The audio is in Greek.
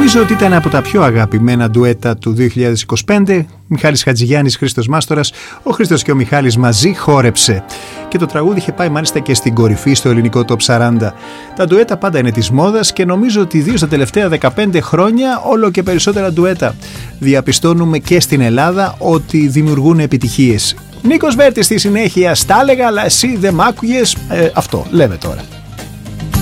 Νομίζω ότι ήταν από τα πιο αγαπημένα ντουέτα του 2025. Μιχάλης Χατζηγιάννης, Χρήστος Μάστορας. Ο Χρήστος και ο Μιχάλης μαζί χόρεψε. Και το τραγούδι είχε πάει μάλιστα και στην κορυφή στο ελληνικό Top 40. Τα ντουέτα πάντα είναι της μόδας και νομίζω ότι ιδίως τα τελευταία 15 χρόνια όλο και περισσότερα ντουέτα διαπιστώνουμε και στην Ελλάδα ότι δημιουργούν επιτυχίες. Νίκος Βέρτης στη συνέχεια στα έλεγα, αλλά εσύ δεν μ' άκουγες. Αυτό λέμε τώρα.